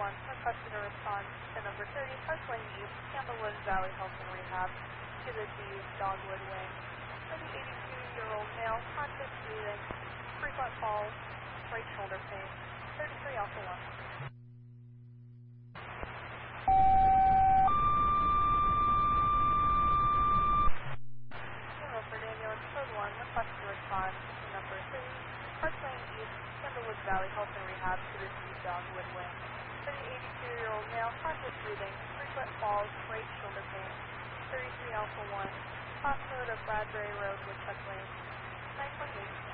1, requested a response to number 30, Park Lane East, Candlewood Valley Health and Rehab, to the D Dogwood Wing. For the 82-year-old male, conscious breathing, frequent falls, right shoulder pain, 33 Alpha 1. Milford Ambulance Code 1, requested a response to number 3, Park Lane East, Candlewood Valley Health and Rehab, to the D Dogwood Wing. For the 82-year-old male, conscious breathing, frequent falls, right shoulder pain, 33 Alpha 1, crossroad of Bradbury Road, Woodchuck Lane, 9.8.